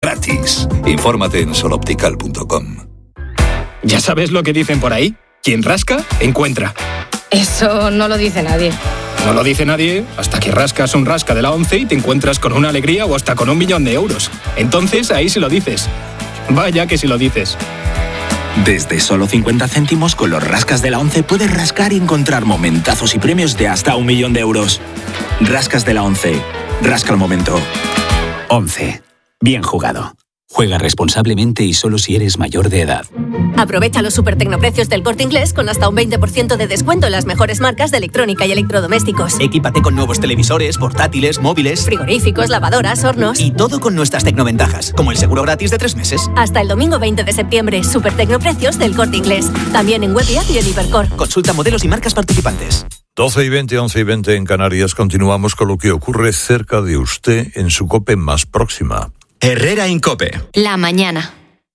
gratis. Infórmate en soloptical.com. ¿Ya sabes lo que dicen por ahí? Quien rasca, encuentra. Eso no lo dice nadie. No lo dice nadie hasta que rascas un rasca de la ONCE y te encuentras con una alegría o hasta con 1 millón de euros. Entonces ahí sí lo dices. Vaya que sí lo dices. Desde solo 50 céntimos con los rascas de la ONCE puedes rascar y encontrar momentazos y premios de hasta 1 millón de euros. Rascas de la ONCE. Rasca el momento. ONCE. Bien jugado. Juega responsablemente y solo si eres mayor de edad. Aprovecha los supertecnoprecios del Corte Inglés con hasta un 20% de descuento en las mejores marcas de electrónica y electrodomésticos. Equípate con nuevos televisores, portátiles, móviles, frigoríficos, lavadoras, hornos. Y todo con nuestras tecnoventajas, como el seguro gratis de 3 meses. Hasta el domingo 20 de septiembre, supertecnoprecios del Corte Inglés. También en web y app y en Hipercor. Consulta modelos y marcas participantes. 12:20, 11:20 en Canarias. Continuamos con lo que ocurre cerca de usted en su COPE más próxima. Herrera en COPE. La mañana.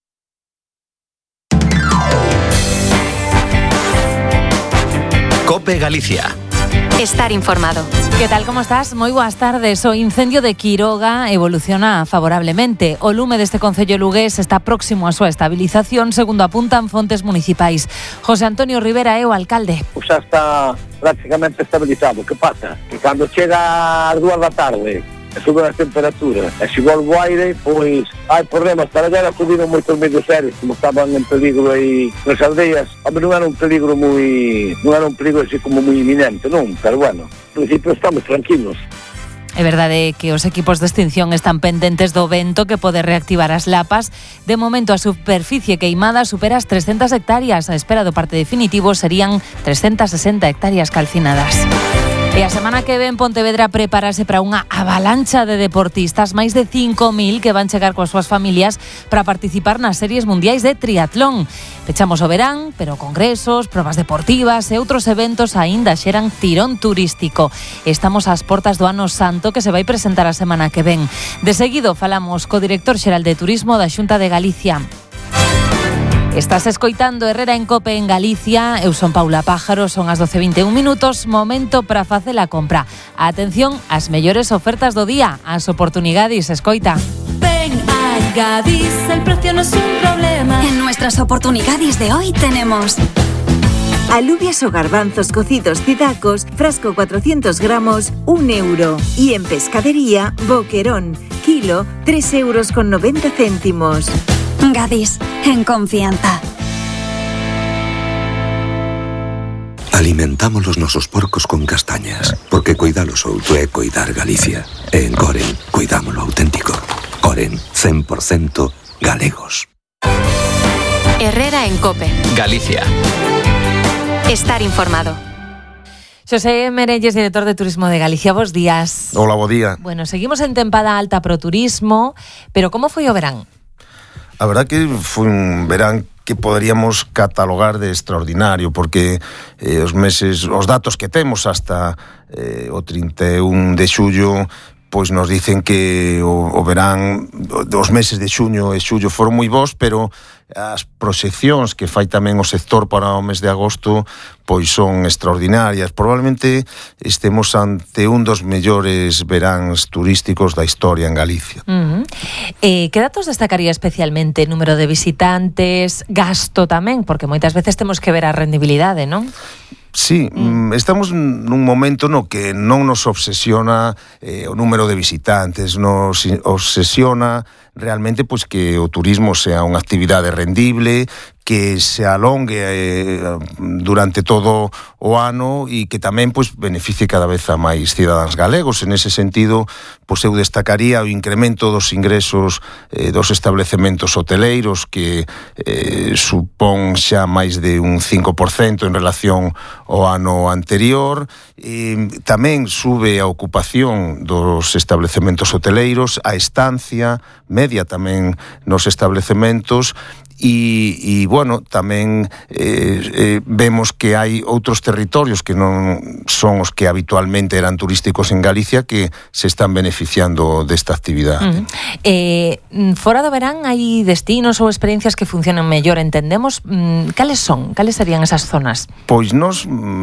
COPE Galicia. Estar informado. ¿Qué tal? ¿Cómo estás? Moi boas tardes. O incendio de Quiroga evoluciona favorablemente. O lume deste concello lugués está próximo a súa estabilización, segundo apuntan fontes municipais. José Antonio Rivera é o alcalde. Xa está prácticamente estabilizado. Que pasa? Que cando chega ás 2 da tarde e suben as temperaturas e se volve o aire, pois hai problemas. Para allá acudiron moitos medios serios, como estaban en peligro aí nas aldeas. Non era un peligro así como moi inminente, non? Pero bueno, en principio estamos tranquilos. É verdade que os equipos de extinción están pendentes do vento que pode reactivar as lapas. De momento a superficie queimada supera as 300 hectáreas. A espera do parte definitivo serían 360 hectáreas calcinadas. E a semana que ven Pontevedra prepárase para unha avalancha de deportistas, máis de 5.000 que van chegar coas súas familias para participar nas series mundiais de triatlón. Pechamos o verán, pero congresos, probas deportivas e outros eventos aínda xeran tirón turístico. Estamos ás portas do Ano Santo que se vai presentar a semana que ven. De seguido falamos co director xeral de Turismo da Xunta de Galicia. Estás escoitando Herrera en COPE en Galicia. Eu son Paula Pájaro, son as 12:21 minutos. Momento para facer a compra. Atención ás mellores ofertas do día, as oportunidades, escoita. Ven a Gadis, el precio no es un problema. En nuestras oportunidades de hoy tenemos alubias o garbanzos cocidos Cidacos, frasco 400 gramos, 1 euro. Y en pescadería, boquerón, kilo, 3,90 euros. Gadis, en confianza. Alimentamos los nosos porcos con castañas, porque cuidalos outro é cuidar Galicia. E en Coren, cuidamos lo auténtico. Coren, 100% galegos. Herrera en COPE. Galicia. Estar informado. Xosé Merelles, director de Turismo de Galicia, bos días. Hola, bo día. Bueno, seguimos en tempada alta pro turismo, pero como foi o verán? A verdad que foi un verán que poderíamos catalogar de extraordinario, porque os datos que temos hasta o 31 de xullo pois nos dicen que o verán, os meses de xuño e xullo foron moi bons, pero as proxeccións que fai tamén o sector para o mes de agosto pois son extraordinarias. Probablemente estemos ante un dos mellores veráns turísticos da historia en Galicia. Que datos destacaría especialmente? Número de visitantes, gasto tamén, porque moitas veces temos que ver a rendibilidade, non? Sí, estamos nun momento no que non nos obsesiona o número de visitantes, nos obsesiona realmente pois que o turismo sea unha actividade rendible, que se alongue durante todo o ano e que tamén pois beneficie cada vez a máis cidadáns galegos. En ese sentido, pois eu destacaría o incremento dos ingresos dos establecementos hoteleiros que supón xa máis de un 5% en relación ao ano anterior. Tamén sube a ocupación dos establecementos hoteleiros, a estancia media tamén nos establecementos e bueno, tamén vemos que hai outros territorios que non son os que habitualmente eran turísticos en Galicia que se están beneficiando desta actividade. Fora do verán hai destinos ou experiencias que funcionan mellor, entendemos. Cales son? Cales serían esas zonas? Pois nos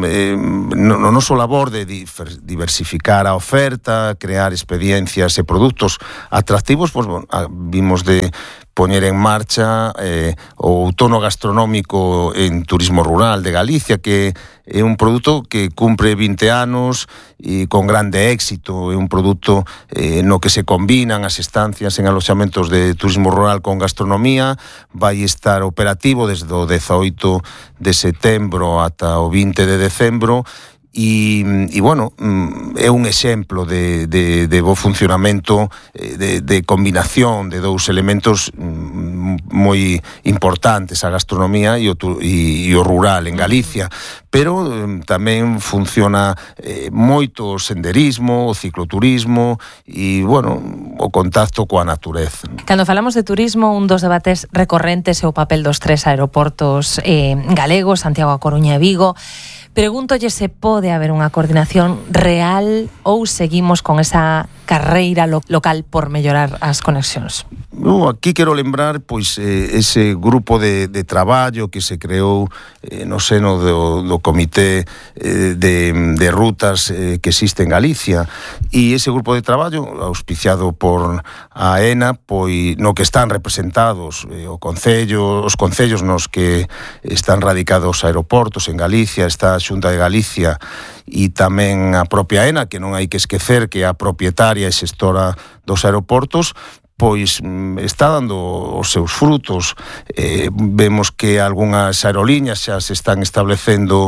no noso labor de diversificar a oferta, crear experiencias e produtos atractivos, pois bueno, vimos de poñer en marcha o outono gastronómico en turismo rural de Galicia, que é un produto que cumpre 20 anos e con grande éxito. É un produto no que se combinan as estancias en aloxamentos de turismo rural con gastronomía. Vai estar operativo desde o 18 de setembro ata o 20 de decembro. E bueno, é un exemplo de bo funcionamento, de combinación de dous elementos moi importantes, a gastronomía e o rural en Galicia, pero tamén funciona moito o senderismo, o cicloturismo e, bueno, o contacto coa natureza. Cando falamos de turismo, un dos debates recorrentes é o papel dos 3 aeroportos galegos, Santiago, A Coruña e Vigo. Pregúntolle se pode haber unha coordinación real ou seguimos con esa carreira local por mellorar as conexións. Aquí quero lembrar pois ese grupo de traballo que se creou no seno do comité de rutas que existe en Galicia, e ese grupo de traballo auspiciado por a AENA, pois no que están representados os concellos nos que están radicados aeroportos en Galicia, está a Xunta de Galicia e tamén a propia AENA, que non hai que esquecer que é a propietaria e xestora dos aeroportos, pois está dando os seus frutos. Vemos que algunhas aerolíneas xa se están establecendo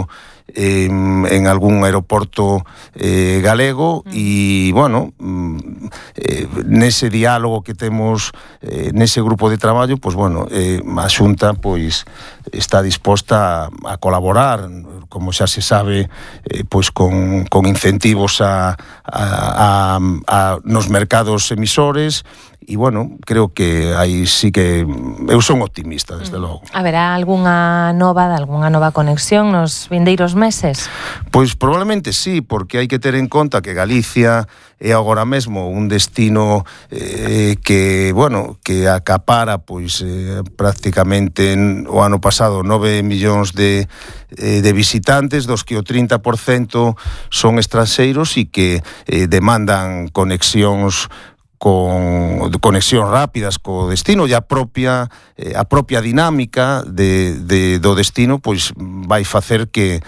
en algún aeroporto galego e, bueno, nese diálogo que temos nese grupo de traballo, pois, bueno, a Xunta pois está disposta a colaborar, como xa se sabe, pois con incentivos nos mercados emisores. E, bueno, creo que aí sí que eu son optimista, desde logo. Haberá algunha nova conexión nos vindeiros meses? Pois probablemente sí, porque hai que ter en conta que Galicia é agora mesmo un destino que, bueno, que acapara pois prácticamente o ano pasado 9 millóns de visitantes, dos que o 30% son estranxeiros e que demandan conexións rápidas co destino, e a propia dinámica do destino pois vai facer que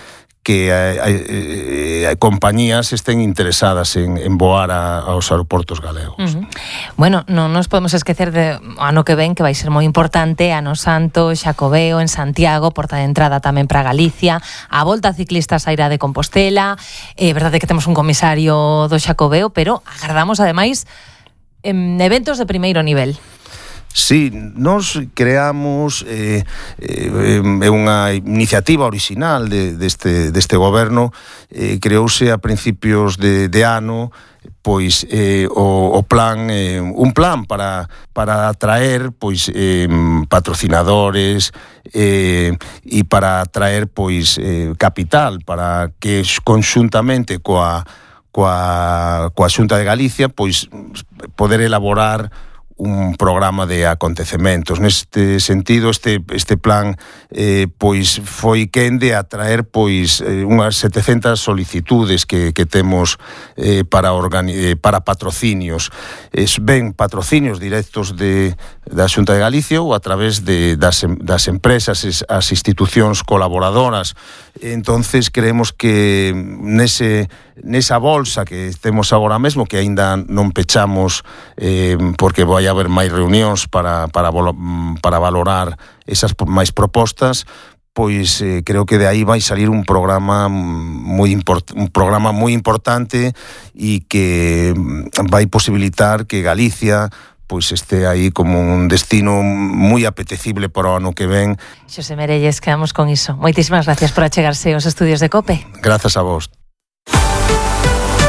compañías estén interesadas en voar aos aeroportos galegos. Bueno, non nos podemos esquecer de ano que ven, que vai ser moi importante, Ano Santo, Xacobeo en Santiago, porta de entrada tamén para Galicia, a volta ciclistas a Ira de Compostela. É verdade que temos un comisario do Xacobeo, pero agardamos ademais eventos de primeiro nivel. Sí, nos creamos unha iniciativa original deste goberno, creouse a principios de ano, pois o plan, un plan para atraer pois patrocinadores e para atraer pois capital, para que conxuntamente coa Xunta de Galicia pois poder elaborar un programa de acontecementos. Neste sentido, este plan pois foi quende atraer pois unhas 700 solicitudes que temos para patrocinios. Ben patrocinios directos da Xunta de Galicia ou a través das empresas, as institucións colaboradoras. Entonces creemos que nesa bolsa que temos agora mesmo, que aínda non pechamos porque vai haber máis reunións para valorar esas máis propostas, pois creo que de aí vai salir un programa moi importante e que vai posibilitar que Galicia pois este aí como un destino moi apetecible para o ano que ven. Xosé Merelles, quedamos con iso. Moitísimas gracias por achegarse aos estudios de COPE. Grazas a vos.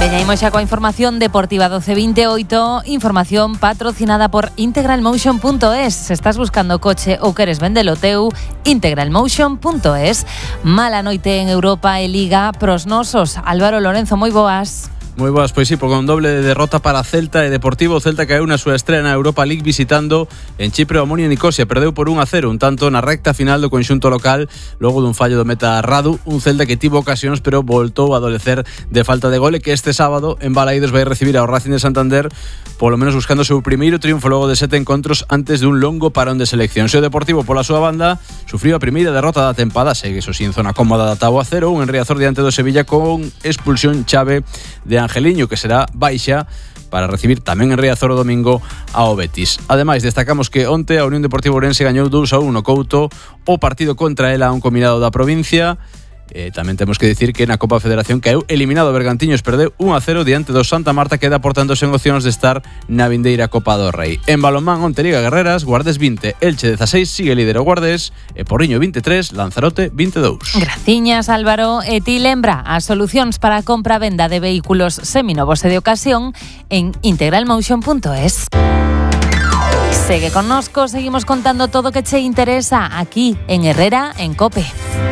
Veñaimos xa coa información deportiva 12:28, información patrocinada por integralmotion.es. Se estás buscando coche ou queres vendelo teu, integralmotion.es. Mala noite en Europa e Liga pros nosos. Álvaro Lorenzo, moi boas. Moi boas, pois sí, porque con doble de derrota para Celta e Deportivo. Celta caeu na súa estrea na Europa League visitando en Chipre o Omonia Nicosia. Perdeu por 1-0, un tanto na recta final do conxunto local, logo dun fallo do meta Radu. Un Celta que tivo ocasións, pero voltou a adolecer de falta de gole, que este sábado en Balaídos vai recibir ao Racing de Santander, polo menos buscando o seu primeiro triunfo logo de 7 encontros antes dun longo parón de selección. O Deportivo, pola súa banda, sufriu a primeira derrota da tempada, segue iso sin zona cómoda da táboa 0-1 en Riazor diante do Sevilla con expulsión chave de Angeliño, que será baixa para recibir tamén en Riazor o domingo ao Betis. Ademais, destacamos que onte a Unión Deportiva Ourense gañou 2-1 no Couto o partido contra ela, un combinado da provincia. Tamén temos que dicir que na Copa Federación caeu eliminado Bergantiños, perdeu 1-0 diante do Santa Marta, queda por tanto sen opcións de estar na vindeira Copa do Rei. En balonmán, onte Liga Guerreras, Guardés 20, Elche 16, sigue líder o Guardés, e Porriño 23, Lanzarote 22. Graciñas, Álvaro. E ti lembra as solucións para a compra-venda de vehículos seminovos e de ocasión en integralmotion.es. Segue connosco, seguimos contando todo o que che interesa aquí en Herrera en COPE.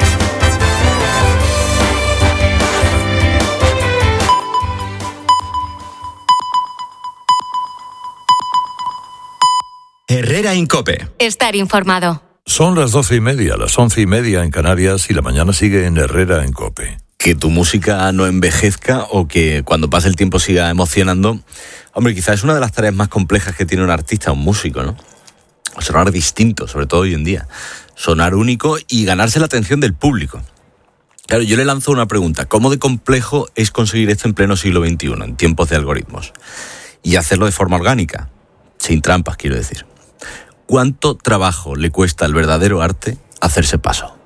Herrera en COPE. Estar informado. Son las 12:30, las 11:30 en Canarias, y la mañana sigue en Herrera en COPE. Que tu música no envejezca o que cuando pase el tiempo siga emocionando, hombre, quizás es una de las tareas más complejas que tiene un artista, un músico, ¿no? Sonar distinto, sobre todo hoy en día. Sonar único y ganarse la atención del público. Claro, yo le lanzo una pregunta. ¿Cómo de complejo es conseguir esto en pleno siglo XXI, en tiempos de algoritmos? Y hacerlo de forma orgánica, sin trampas, quiero decir. ¿Cuánto trabajo le cuesta al verdadero arte hacerse paso?